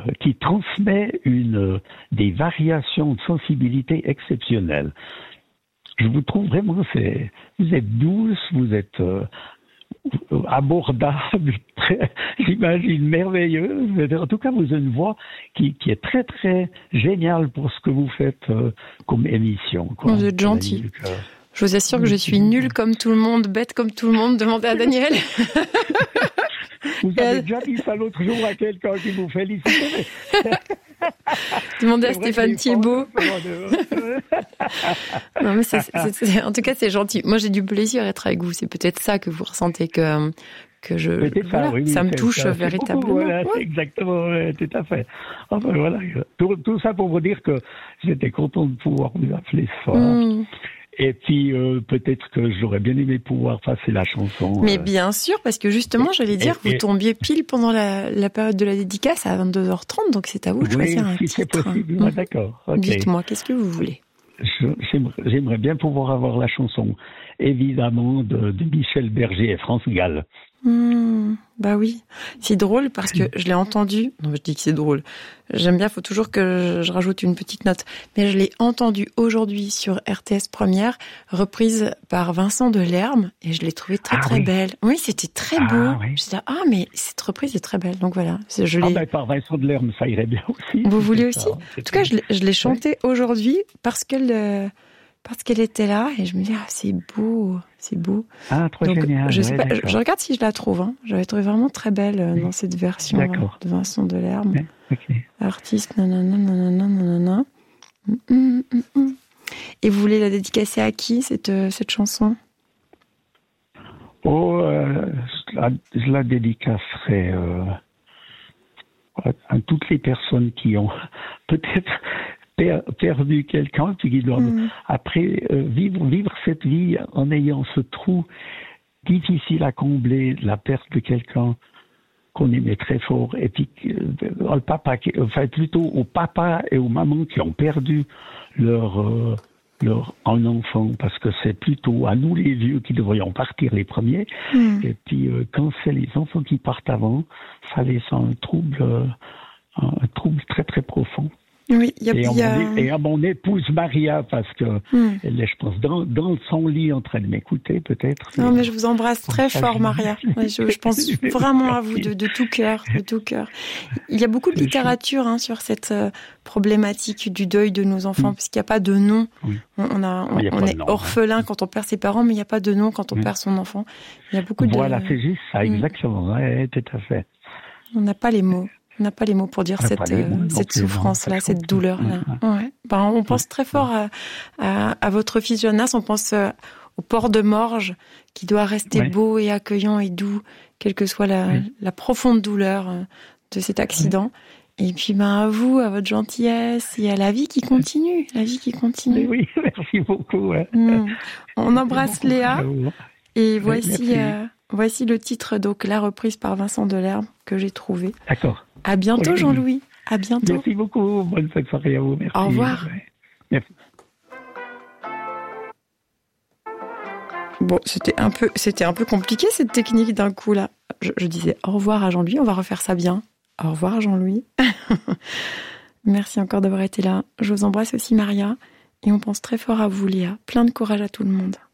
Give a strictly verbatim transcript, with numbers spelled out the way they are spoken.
qui transmet une, des variations de sensibilité exceptionnelles. Je vous trouve vraiment, c'est, vous êtes douce, vous êtes euh, abordable, très, j'imagine merveilleuse. En tout cas, vous avez une voix qui, qui est très très géniale pour ce que vous faites euh, comme émission. Quoi. Vous êtes gentil. Je vous assure que je suis nulle comme tout le monde, bête comme tout le monde. Demandez à Daniel. Vous avez déjà dit ça l'autre jour à quelqu'un qui vous félicitait. Demandez à Stéphane Thiebaud. Non, mais c'est, c'est, c'est, en tout cas, c'est gentil. Moi, j'ai du plaisir à être avec vous. C'est peut-être ça que vous ressentez que, que je, voilà, ça, oui, ça me touche ça. véritablement. Beaucoup, voilà, ouais. Exactement, ouais, tout à fait. Enfin, voilà. Tout, tout ça pour vous dire que j'étais content de pouvoir vous appeler ce soir. Mm. Et puis, euh, peut-être que j'aurais bien aimé pouvoir passer la chanson. Mais euh... bien sûr, parce que justement, j'allais dire, et, vous et... tombiez pile pendant la, la période de la dédicace à vingt-deux heures trente, donc c'est à vous de oui, choisir un si titre. C'est possible, mmh. ah, d'accord. Okay. Dites-moi, qu'est-ce que vous voulez? Je, j'aimerais, j'aimerais bien pouvoir avoir la chanson, évidemment, de, de Michel Berger et France Gall. Mmh, bah oui, c'est drôle parce que je l'ai entendu. Non, je dis que c'est drôle. J'aime bien, il faut toujours que je, je rajoute une petite note. Mais je l'ai entendu aujourd'hui sur R T S Première, reprise par Vincent Delerme, et je l'ai trouvée très ah, très oui. belle. Oui, c'était très beau. Ah, oui. Je disais, ah, mais cette reprise est très belle. Donc voilà, je l'ai. Ah, ben, par Vincent Delerme, ça irait bien aussi. Vous voulez aussi? Ça, en tout cas, je l'ai, je l'ai chantée oui. aujourd'hui parce que le, parce qu'elle était là, et je me dis, ah, c'est beau. C'est beau. Ah, trop Donc, génial. Je, sais ouais, pas, je, je regarde si je la trouve. Hein. J'avais trouvé vraiment très belle euh, dans cette version euh, de Vincent Delerme. Ouais, okay. Artiste, nanana, nanana, nanana. Mm, mm, mm, mm. Et vous voulez la dédicacer à qui, cette, euh, cette chanson? Oh, euh, je, la, je la dédicacerai euh, à toutes les personnes qui ont peut-être perdu quelqu'un, qui doivent mmh. après euh, vivre vivre cette vie en ayant ce trou difficile à combler, la perte de quelqu'un qu'on aimait très fort, et puis euh, le papa, enfin plutôt aux papas et aux mamans qui ont perdu leur euh, leur un enfant, parce que c'est plutôt à nous les vieux qui devrions partir les premiers, mmh. et puis euh, quand c'est les enfants qui partent avant, ça laisse un trouble euh, un trouble très très profond. Oui, y a, et, à y a... mon, et à mon épouse Maria, parce que mm. elle est, je pense, dans, dans son lit en train de m'écouter, peut-être. Non, mais, mais je vous embrasse très fort, Maria. Ouais, je, je pense vraiment à vous de, de tout cœur, de tout cœur. Il y a beaucoup de littérature hein, sur cette euh, problématique du deuil de nos enfants, mm. puisqu'il n'y a pas de nom. Oui. On, on, a, on, on est nom, orphelin hein. quand on perd ses parents, mais il n'y a pas de nom quand on mm. perd son enfant. Il y a beaucoup voilà, de... c'est juste ça, exactement. Mm. Ouais, tout à fait. On n'a pas les mots. On n'a pas les mots pour dire cette, euh, cette souffrance-là, cette douleur-là. Ouais. Ben, on pense très fort à, à, à votre fils Jonas, on pense euh, au port de Morges, qui doit rester ouais. beau et accueillant et doux, quelle que soit la, oui. la profonde douleur euh, de cet accident. Oui. Et puis ben, à vous, à votre gentillesse, et à la vie qui continue, la vie qui continue. Oui, merci beaucoup. Ouais. Mmh. On embrasse Léa, et voici, euh, voici le titre, donc la reprise par Vincent Delerme, que j'ai trouvé. D'accord. À bientôt, oui. Jean-Louis. À bientôt. Merci beaucoup. Bonne fête soirée à vous. Merci. Au revoir. Merci. Bon, c'était un peu, c'était un peu compliqué cette technique d'un coup là. Je, je disais au revoir à Jean-Louis. On va refaire ça bien. Au revoir, Jean-Louis. Merci encore d'avoir été là. Je vous embrasse aussi, Maria. Et on pense très fort à vous, Léa. Plein de courage à tout le monde.